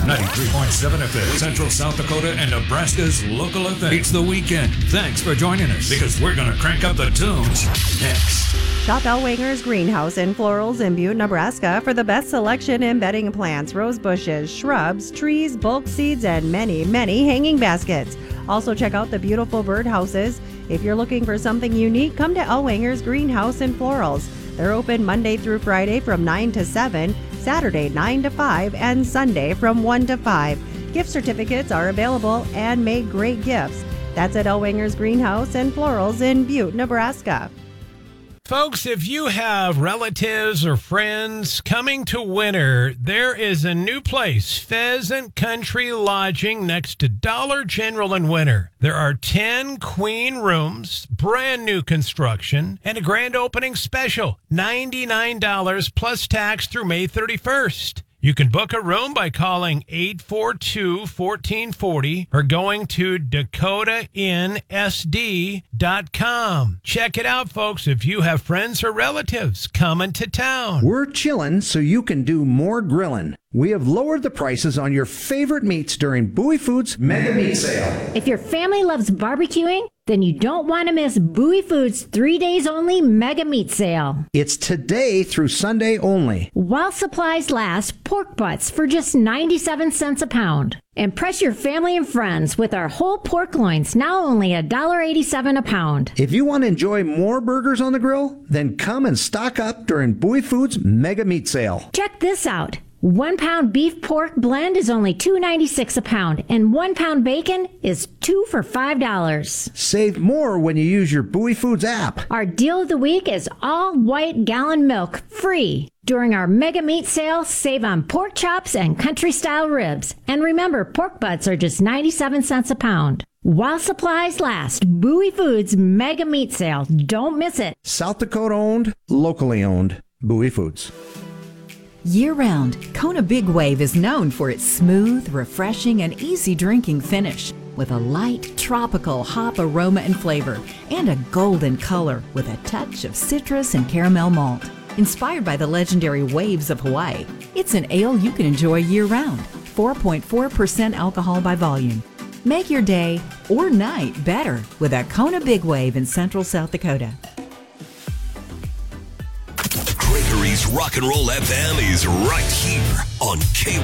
93.7 FM, Central South Dakota and Nebraska's local event. It's the weekend. Thanks for joining us, because we're going to crank up the tunes next. Shop Ellwanger's Greenhouse and Florals in Butte, Nebraska for the best selection in bedding plants, rose bushes, shrubs, trees, bulk seeds, and many, many hanging baskets. Also check out the beautiful birdhouses. If you're looking for something unique, come to Ellwanger's Greenhouse and Florals. They're open Monday through Friday from 9 to 7, Saturday 9 to 5, and Sunday from 1 to 5. Gift certificates are available and make great gifts. That's at Ellwanger's Greenhouse and Florals in Butte, Nebraska. Folks, if you have relatives or friends coming to winter, there is a new place, Pheasant Country Lodging, next to Dollar General in Winter. There are 10 queen rooms, brand new construction, and a grand opening special, $99 plus tax through May 31st. You can book a room by calling 842-1440 or going to DakotaInnSD.com. Check it out, folks, if you have friends or relatives coming to town. We're chillin' so you can do more grillin'. We have lowered the prices on your favorite meats during Bowie Foods Mega Meat Sale. If your family loves barbecuing, then you don't want to miss Bowie Foods 3 days only Mega Meat Sale. It's today through Sunday only. While supplies last, pork butts for just 97 cents a pound. Impress your family and friends with our whole pork loins, now only $1.87 a pound. If you want to enjoy more burgers on the grill, then come and stock up during Bowie Foods Mega Meat Sale. Check this out. 1 pound beef pork blend is only $2.96 a pound, and 1 pound bacon is 2 for $5. Save more when you use your Bowie Foods app. Our deal of the week is all white gallon milk free. During our Mega Meat Sale, save on pork chops and country-style ribs. And remember, pork butts are just 97 cents a pound. While supplies last, Bowie Foods Mega Meat Sale. Don't miss it. South Dakota owned, locally owned, Bowie Foods. Year-round, Kona Big Wave is known for its smooth, refreshing, and easy drinking finish, with a light, tropical hop aroma and flavor, and a golden color with a touch of citrus and caramel malt. Inspired by the legendary waves of Hawaii, it's an ale you can enjoy year-round. 4.4% alcohol by volume. Make your day or night better with a Kona Big Wave in Central South Dakota. Gregory's Rock and Roll FM is right here on K